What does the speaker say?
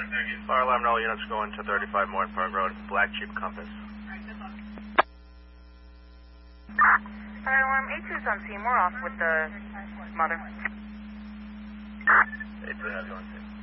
Fire alarm, all units going to 35 Morton Park Road, Black Jeep Compass. Fire alarm, A2's on Seymour, off with the mother. A2 has on Seymour.